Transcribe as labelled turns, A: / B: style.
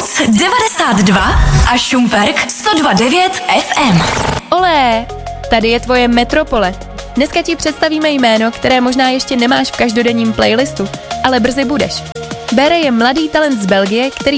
A: Olomouc 92 a Šumperk 102,9 FM.
B: Olé, tady je tvoje metropole. Dneska ti představíme jméno, které možná ještě nemáš v každodenním playlistu, ale brzy budeš. Bere je mladý talent z Belgie, který